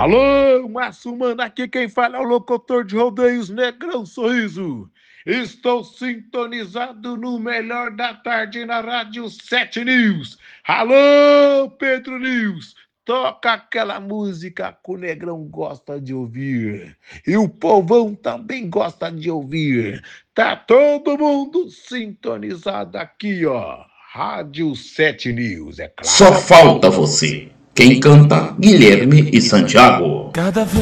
Alô, Massumana, aqui quem fala é o locutor de rodeios Negrão Sorriso. Estou sintonizado no melhor da tarde na Rádio 7 News. Alô, Pedro News, toca aquela música que o Negrão gosta de ouvir. E o povão também gosta de ouvir. Tá todo mundo sintonizado aqui, ó. Rádio 7 News, é Só claro. falta você. Quem canta, Guilherme e Santiago.